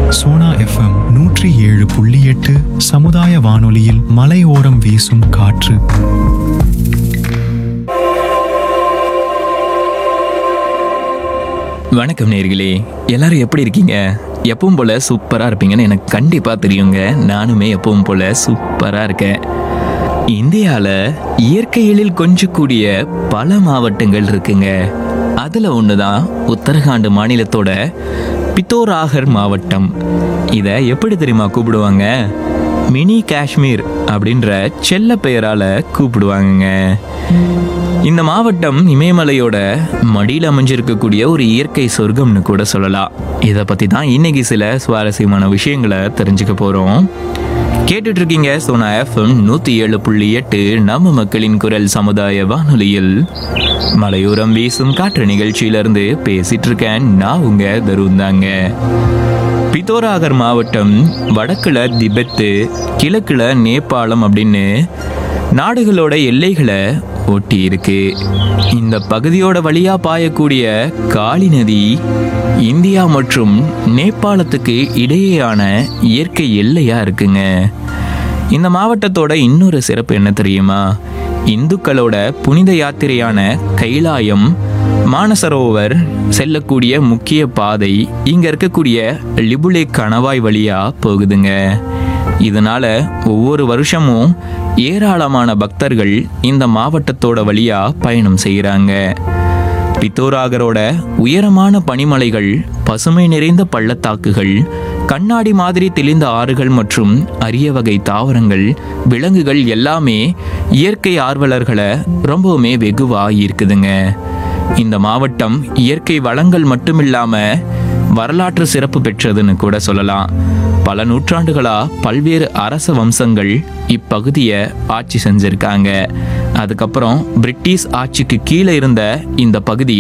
Sona FM 107.8 சமுதாய வானொலியில் மலையோரம் வீசும் காற்று. வணக்கம் நேயர்களே, எல்லாரும் எப்படி இருக்கீங்க? எப்பவும் போல சூப்பரா இருப்பீங்கன்னு எனக்கு கண்டிப்பா தெரியுங்க. நானுமே எப்பவும் போல சூப்பரா இருக்கேன். இந்தியால இயற்கை எழில் கொஞ்சக்கூடிய பல மாவட்டங்கள் இருக்குங்க. அதுல ஒண்ணுதான் உத்தரகாண்ட் மாநிலத்தோட பித்தோராகர் மாவட்டம். இத எப்படி தெரியுமா கூப்பிடுவாங்க? மினி காஷ்மீர் அப்படின்ற செல்ல பெயரால கூப்பிடுவாங்க. இந்த மாவட்டம் இமயமலையோட மடியில் அமைஞ்சிருக்கக்கூடிய ஒரு இயற்கை சொர்க்கம்னு கூட சொல்லலாம். இதை பத்தி தான் இன்னைக்கு சில சுவாரஸ்யமான விஷயங்களை தெரிஞ்சுக்க போறோம். கேட்டுட்டு இருக்கீங்க சோனா எஃப்எம் 107.8 நம்ம மக்களின் குரல் சமுதாய வானொலியில் மலையோரம் வீசும் காற்று நிகழ்ச்சியிலிருந்து பேசிட்டு இருக்கேன். நான் உங்க தருண் தாங்க. பித்தோராகர் மாவட்டம் வடக்குல திபெத்து, கிழக்குல நேபாளம் அப்படின்னு நாடுகளோட எல்லைகளை ஒட்டி இருக்கு. இந்த பகுதியோட வழியா பாயக்கூடிய காளி நதி இந்தியா மற்றும் நேபாளத்துக்கு இடையேயான இயற்கை எல்லையா இருக்குங்க. இந்த மாவட்டத்தோட இன்னொரு சிறப்பு என்ன தெரியுமா? இந்துக்களோட புனித யாத்திரையான கைலாயம் மானசரோவர் செல்லக்கூடிய முக்கிய பாதை இங்க இருக்கக்கூடிய லிபுலேக் கணவாய் வழியா போகுதுங்க. இதனால ஒவ்வொரு வருஷமும் ஏராளமான பக்தர்கள் இந்த மாவட்டத்தோட வழியா பயணம் செய்கிறாங்க. பித்தோராகரோட உயரமான பனிமலைகள், பசுமை நிறைந்த பள்ளத்தாக்குகள், கண்ணாடி மாதிரி தெளிந்த ஆறுகள் மற்றும் அரிய வகை தாவரங்கள், விலங்குகள் எல்லாமே இயற்கை ஆர்வலர்களை ரொம்பவுமே வெகுவா ஈர்க்குதுங்க. இந்த மாவட்டம் இயற்கை வளங்கள் மட்டுமில்லாம வரலாற்று சிறப்பு பெற்றதுன்னு கூட சொல்லலாம். பல நூற்றாண்டுகளா பல்வேறு அரச வம்சங்கள் இப்பகுதியை ஆட்சி செஞ்சிருக்காங்க. அதுக்கப்புறம் பிரிட்டிஷ் ஆட்சிக்கு கீழே இருந்த இந்த பகுதி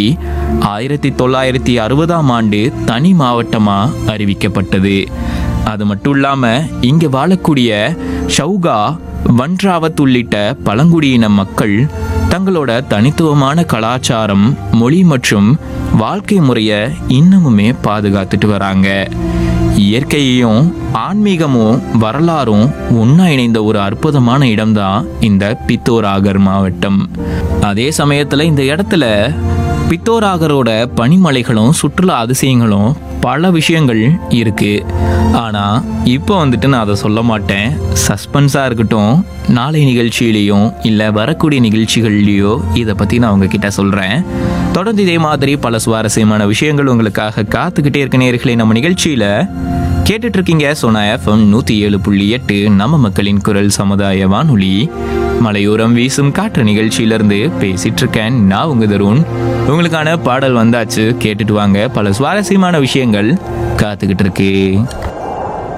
1960ஆம் ஆண்டு தனி மாவட்டமா அறிவிக்கப்பட்டது. அது மட்டும் இல்லாம இங்க வாழக்கூடிய ஷவுகா, வன்றாவத் உள்ளிட்ட பழங்குடியின மக்கள் தங்களோட தனித்துவமான கலாச்சாரம், மொழி மற்றும் வாழ்க்கை முறையை இன்னமுமே பாதுகாத்துட்டு வராங்க. இயற்கையையும் ஆன்மீகமும் வரலாறும் ஒன்னா இணைந்த ஒரு அற்புதமான இடம்தான் இந்த பித்தோராகர் மாவட்டம். அதே சமயத்துல இந்த இடத்துல பித்தோராகரோட பனிமலைகளும் சுற்றுலா அதிசயங்களும் பல விஷயங்கள் இருக்கு. ஆனா இப்போ நான் அதை சொல்ல மாட்டேன். சஸ்பென்ஸா இருக்கட்டும், நாளை நிகழ்ச்சியிலையும் இல்ல வரக்கூடிய நிகழ்ச்சிகள்லயோ இதை பத்தி நான் உங்ககிட்ட சொல்றேன். தொடர்ந்து இதே மாதிரி பல சுவாரஸ்யமான விஷயங்கள் உங்களுக்காக காத்துக்கிட்டே இருக்க நேயர்களே. நம்ம நிகழ்ச்சியில கேட்டுட்டு இருக்கீங்க சோனா எஃப்எம் 107.8 நம்ம மக்களின் குரல் சமுதாய வானொலி மலையோரம் வீசும் காற்று நிகழ்ச்சியிலிருந்து பேசிட்டு இருக்கேன். நான் உங்க தருண். உங்களுக்கான பாடல் வந்தாச்சு, கேட்டுட்டு வாங்க. பல சுவாரஸ்யமான விஷயங்கள் காத்துக்கிட்டு இருக்கு.